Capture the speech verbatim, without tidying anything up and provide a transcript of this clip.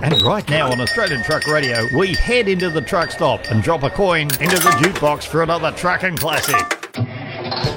And right now on Australian Truck Radio, we head into the truck stop and drop a coin into the jukebox for another trucking classic.